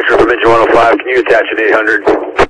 Spectrum from Engine 105, can you attach an 800?